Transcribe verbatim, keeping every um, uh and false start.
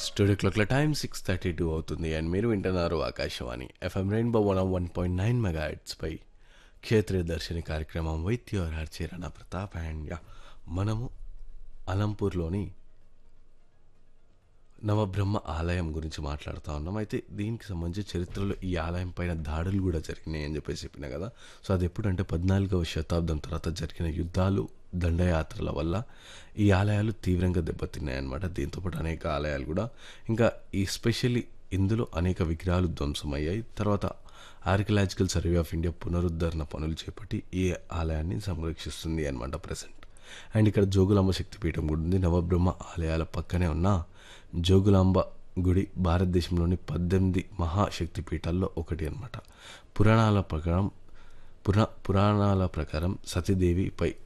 Studio క్లాక్ల time six thirty two అవుతుంది and మీరు వింటున్నారు Akashvani FM rainbow one one point nine mega పై క్షేత్రీయ దర్శిని కార్యక్రమం వైత్ your హర్చే Rana Pratap and yeah మనము అలంపూర్లోని నవబ్రహ్మ ఆలయం గురించి మాట్లాడుతూ ఉన్నాం. అయితే దీనికి సంబంధించి చరిత్రలో ఈ ఆలయం పైన దాడులు కూడా జరిగినాయి అని చెప్పేసి చెప్పిన కదా. సో అది ఎప్పుడంటే పద్నాలుగవ శతాబ్దం తర్వాత జరిగిన యుద్ధాలు దండయాత్రల వల్ల ఈ ఆలయాలు తీవ్రంగా దెబ్బతిన్నాయి అన్నమాట. దీంతోపాటు అనేక ఆలయాలు కూడా ఇంకా ఈ స్పెషల్లీ ఇందులో అనేక విగ్రహాలు ధ్వంసమయ్యాయి. తర్వాత ఆర్కియలాజికల్ సర్వే ఆఫ్ ఇండియా పునరుద్ధరణ పనులు చేపట్టి ఈ ఆలయాన్ని సంరక్షిస్తుంది అనమాట ప్రజెంట్. అండ్ ఇక్కడ జోగులాంబ శక్తిపీఠం కూడా ఉంది. నవబ్రహ్మ ఆలయాల పక్కనే ఉన్న జోగులాంబ గుడి భారతదేశంలోని పద్దెనిమిది మహాశక్తిపీఠాల్లో ఒకటి అనమాట. పురాణాల ప్రకారం పురా పురాణాల ప్రకారం సతీదేవిపై